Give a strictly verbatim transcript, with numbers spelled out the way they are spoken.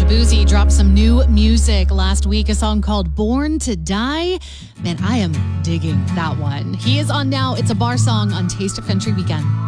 Boozy dropped some new music last week, a song called Born to Die. Man, I am digging that one. He is on now. It's a bar song on Taste of Country Weekend.